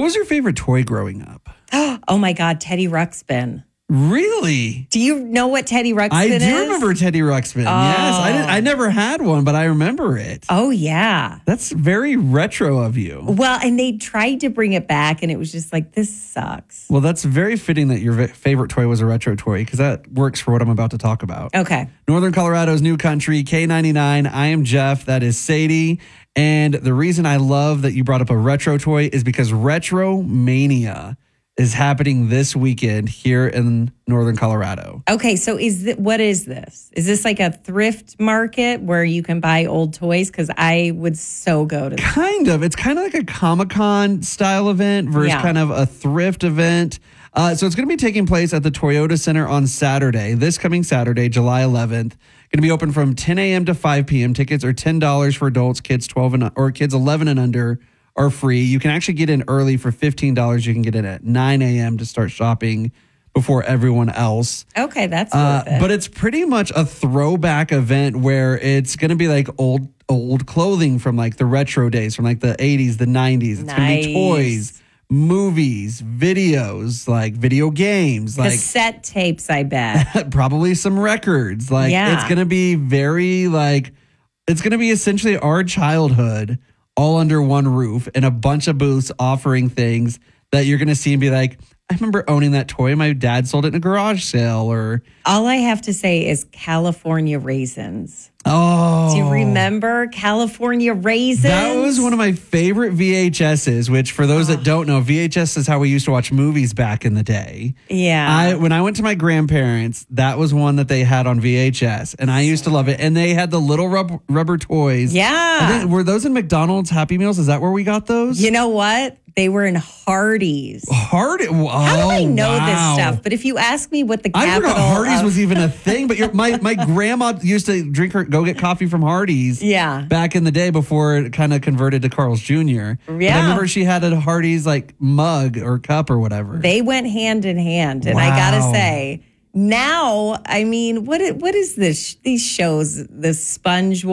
was your favorite toy growing up? Oh my God, Teddy Ruxpin. Really? Do you know what Teddy Ruxpin is? I do remember Teddy Ruxpin. Yes, I never had one, but I remember it. Oh, yeah. That's very retro of you. Well, and they tried to bring it back, and it was just like, this sucks. Well, that's very fitting that your favorite toy was a retro toy, because that works for what I'm about to talk about. Okay. Northern Colorado's new country, K99. I am Jeff. That is Sadie. And the reason I love that you brought up a retro toy is because Retro Mania is happening this weekend here in Northern Colorado. Okay, so what is this? Is this like a thrift market where you can buy old toys? Because I would so go to this. Kind of. It's kind of like a Comic-Con style event versus kind of a thrift event. So it's going to be taking place at the Toyota Center on Saturday, this coming Saturday, July 11th. Going to be open from 10 a.m. to 5 p.m. Tickets are $10 for adults, kids 11 and under are free. You can actually get in early for $15. You can get in at 9 a.m. to start shopping before everyone else. Okay, that's worth it. But it's pretty much a throwback event where it's going to be like old clothing from like the retro days, from like the 80s, the 90s. It's going to be toys, movies, videos, like video games, like cassette tapes, I bet. probably some records. Like it's going to be very like, it's going to be essentially our childhood all under one roof, and a bunch of booths offering things that you're going to see and be like, I remember owning that toy. My dad sold it in a garage sale. Or all I have to say is California Raisins. Oh. Do you remember California Raisins? That was one of my favorite VHSs, which for those that don't know, VHS is how we used to watch movies back in the day. Yeah. When I went to my grandparents, that was one that they had on VHS, and I used to love it. And they had the little rubber toys. Yeah. Were those in McDonald's Happy Meals? Is that where we got those? You know what? They were in Hardee's. How do I know this stuff? But if you ask me what the capital I forgot Hardee's was even a thing. But my grandma used to go get coffee from Hardee's. Yeah. Back in the day before it kind of converted to Carl's Jr. Yeah. But I remember she had a Hardee's like mug or cup or whatever. They went hand in hand, and I gotta say. Now, I mean, what is this? These shows, the Sponge,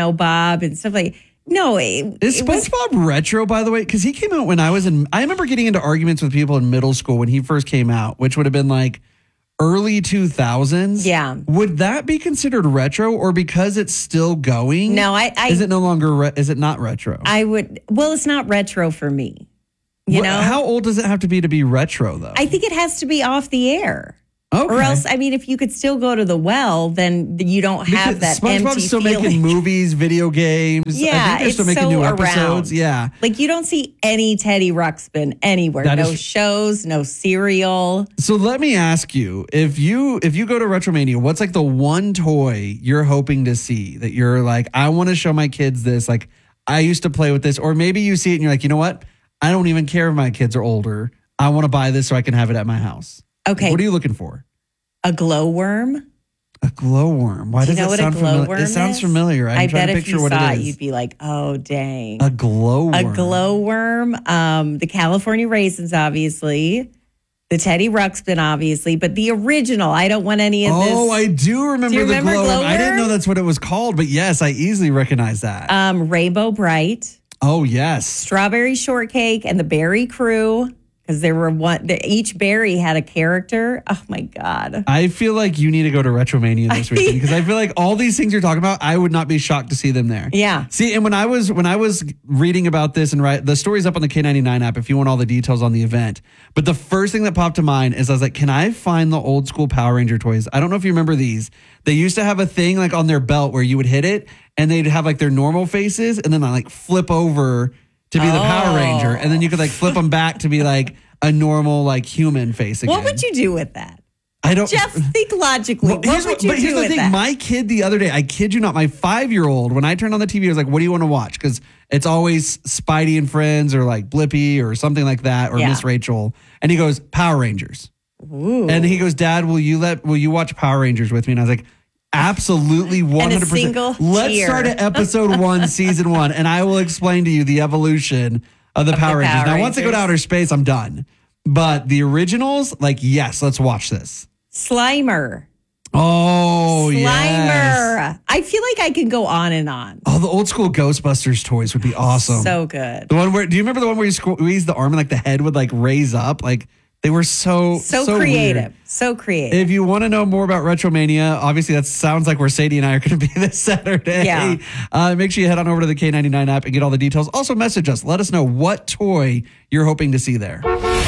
Bob and stuff like. No, is SpongeBob retro, by the way? Because he came out when I remember getting into arguments with people in middle school when he first came out, which would have been like early 2000s. Yeah. Would that be considered retro, or because it's still going? No, is it no longer? Is it not retro? Well, it's not retro for me. You know, how old does it have to be retro though? I think it has to be off the air. Okay. Or else, I mean, if you could still go to the well, then you don't have that SpongeBob's empty still feeling. making movies, video games. Yeah, I think they're still making so new around. episodes. Yeah. Like you don't see any Teddy Ruxpin anywhere. No shows, no cereal. So let me ask you, if you go to Retromania, what's like the one toy you're hoping to see that you're like, I want to show my kids this. Like I used to play with this. Or maybe you see it and you're like, you know what? I don't even care if my kids are older. I want to buy this so I can have it at my house. Okay. What are you looking for? A glowworm. A glowworm. Why does that sound familiar? It sounds familiar. I bet if you saw it, you'd be like, "Oh, dang!" A glowworm. A glowworm. The California Raisins, obviously. The Teddy Ruxpin, obviously, but the original. I don't want any of this. Oh, I do remember the glowworm. I didn't know that's what it was called, but yes, I easily recognize that. Rainbow Bright. Oh yes. Strawberry Shortcake and the Berry Crew. Because each berry had a character. Oh my God. I feel like you need to go to Retromania this weekend because I feel like all these things you're talking about, I would not be shocked to see them there. Yeah. See, and when I was reading about this and the story's up on the K99 app if you want all the details on the event. But the first thing that popped to mind is I was like, can I find the old school Power Ranger toys? I don't know if you remember these. They used to have a thing like on their belt where you would hit it and they'd have like their normal faces and then I like flip over to be the Power Ranger. And then you could like flip them back to be like a normal like human face again. What would you do with that? I don't. Jeff, think logically. What would you do with that? But here's the thing. My kid the other day, I kid you not, my 5-year-old, when I turned on the TV, I was like, what do you want to watch? Because it's always Spidey and Friends or like Blippi or something like that or Miss Rachel. And he goes, Power Rangers. Ooh. And he goes, Dad, will you watch Power Rangers with me? And I was like, absolutely 100%. Let's start at episode 1, season 1, and I will explain to you the evolution of the Power Rangers. Now, once they go to outer space, I'm done. But the originals, like, yes, let's watch this. Slimer. Oh, Slimer. yes. I feel like I can go on and on. Oh, the old school Ghostbusters toys would be awesome. So good. The one where, do you remember the one where you squeeze the arm and like the head would like raise up? Like they were so creative. Weird. So creative. If you want to know more about Retromania, obviously that sounds like where Sadie and I are going to be this Saturday. Yeah. Make sure you head on over to the K99 app and get all the details. Also message us. Let us know what toy you're hoping to see there.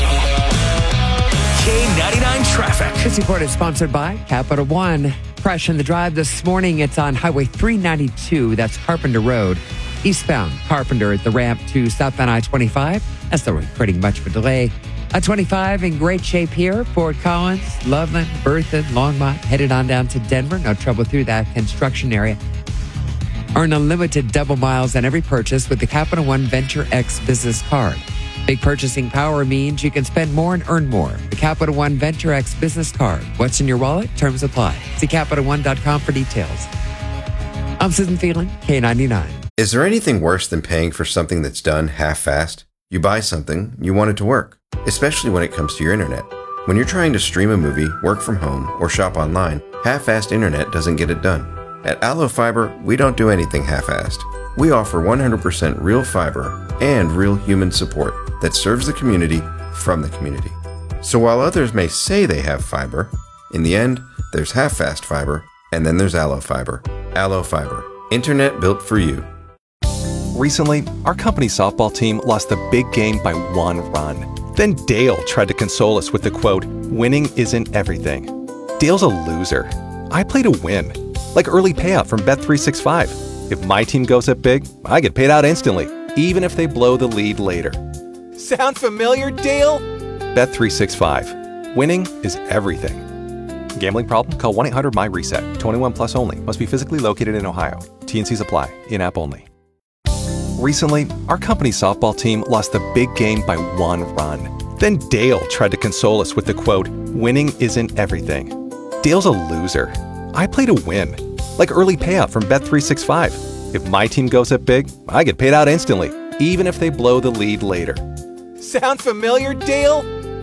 K99 Traffic. This report is sponsored by Capital One. Crash in the drive this morning. It's on Highway 392. That's Carpenter Road. Eastbound Carpenter at the ramp to southbound I-25. That's the road pretty much for delay. I-25 in great shape here. Fort Collins, Loveland, Berthoud, Longmont, headed on down to Denver. No trouble through that construction area. Earn unlimited double miles on every purchase with the Capital One Venture X business card. Big purchasing power means you can spend more and earn more. The Capital One Venture X business card. What's in your wallet? Terms apply. See CapitalOne.com for details. I'm Susan Phelan, K99. Is there anything worse than paying for something that's done half-assed? You buy something, you want it to work, especially when it comes to your internet. When you're trying to stream a movie, work from home, or shop online, half-assed internet doesn't get it done. At Allo Fiber, we don't do anything half-assed. We offer 100% real fiber and real human support that serves the community from the community. So while others may say they have fiber, in the end, there's half-fast fiber, and then there's Allo Fiber. Allo Fiber. Internet built for you. Recently, our company softball team lost the big game by 1 run. Then Dale tried to console us with the quote, "Winning isn't everything." Dale's a loser. I play to win. Like early payout from Bet365. If my team goes up big, I get paid out instantly, even if they blow the lead later. Sound familiar, Dale? Bet365. Winning is everything. Gambling problem? Call 1-800-MY-RESET. 21 plus only. Must be physically located in Ohio. T&Cs apply. In-app only. Recently, our company softball team lost the big game by 1 run. Then Dale tried to console us with the quote, "Winning isn't everything." Dale's a loser. I play to win. Like early payout from Bet365. If my team goes up big, I get paid out instantly, even if they blow the lead later. Sound familiar, Dale?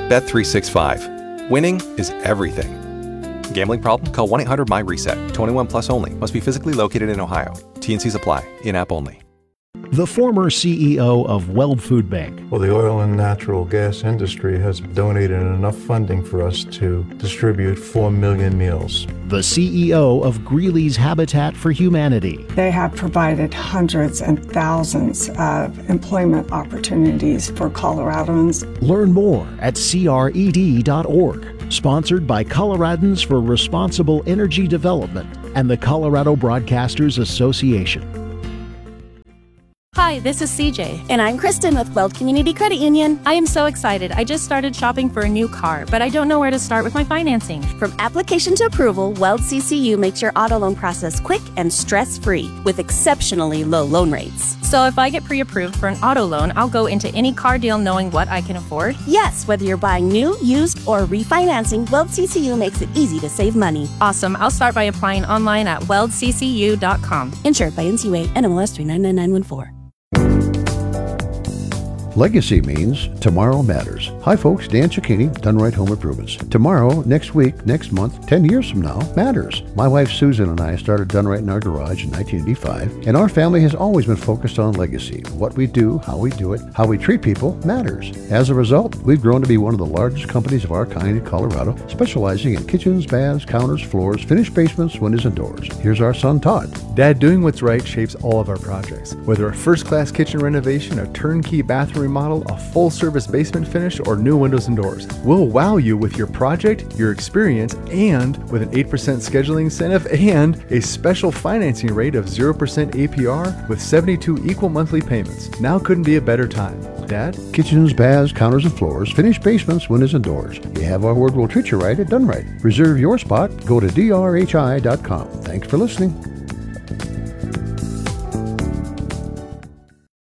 Bet365. Winning is everything. Gambling problem? Call 1-800-MY-RESET. 21 plus only. Must be physically located in Ohio. T&Cs apply. In-app only. The former CEO of Weld Food Bank. Well, the oil and natural gas industry has donated enough funding for us to distribute 4 million meals. The CEO of Greeley's Habitat for Humanity. They have provided hundreds and thousands of employment opportunities for Coloradans. Learn more at cred.org. Sponsored by Coloradans for Responsible Energy Development and the Colorado Broadcasters Association. Hi, this is CJ. And I'm Kristen with Weld Community Credit Union. I am so excited. I just started shopping for a new car, but I don't know where to start with my financing. From application to approval, Weld CCU makes your auto loan process quick and stress-free with exceptionally low loan rates. So if I get pre-approved for an auto loan, I'll go into any car deal knowing what I can afford? Yes, whether you're buying new, used, or refinancing, Weld CCU makes it easy to save money. Awesome. I'll start by applying online at weldccu.com. Insured by NCUA, NMLS 399914. Legacy means tomorrow matters. Hi folks, Dan Cicchini, Done Right Home Improvements. Tomorrow, next week, next month, 10 years from now matters. My wife Susan and I started Done Right in our garage in 1985, and our family has always been focused on legacy. What we do, how we do it, how we treat people matters. As a result, we've grown to be one of the largest companies of our kind in Colorado, specializing in kitchens, baths, counters, floors, finished basements, windows, and doors. Here's our son Todd. Dad, doing what's right shapes all of our projects. Whether a first-class kitchen renovation, a turnkey bathroom remodel, a full-service basement finish, or new windows and doors. We'll wow you with your project, your experience, and with an 8% scheduling incentive and a special financing rate of 0% APR with 72 equal monthly payments. Now couldn't be a better time. Dad? Kitchens, baths, counters, and floors, finished basements, windows, and doors. You have our word, we'll treat you right at Done Right. Reserve your spot. Go to drhi.com. Thanks for listening. That big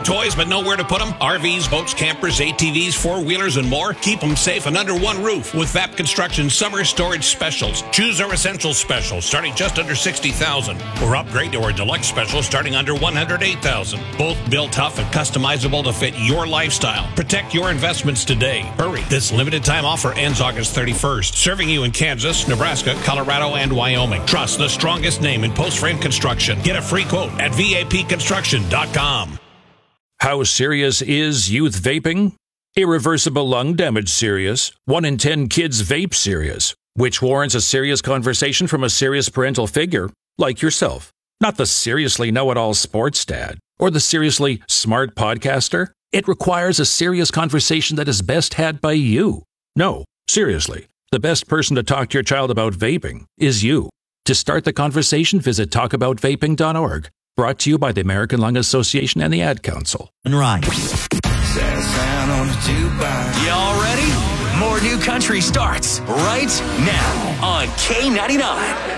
toys but nowhere to put them? RVs, boats, campers, ATVs, four-wheelers, and more? Keep them safe and under one roof with VAP Construction Summer Storage Specials. Choose our Essential Special starting just under $60,000 or upgrade to our Deluxe Special starting under $108,000. Both built tough and customizable to fit your lifestyle. Protect your investments today. Hurry. This limited time offer ends August 31st. Serving you in Kansas, Nebraska, Colorado, and Wyoming. Trust the strongest name in post-frame construction. Get a free quote at vapconstruction.com. How serious is youth vaping? Irreversible lung damage serious. 1 in 10 kids vape serious, which warrants a serious conversation from a serious parental figure like yourself. Not the seriously know-it-all sports dad or the seriously smart podcaster. It requires a serious conversation that is best had by you. No, seriously, the best person to talk to your child about vaping is you. To start the conversation, visit talkaboutvaping.org. Brought to you by the American Lung Association and the Ad Council. Right. Y'all ready? More New Country starts right now on K99.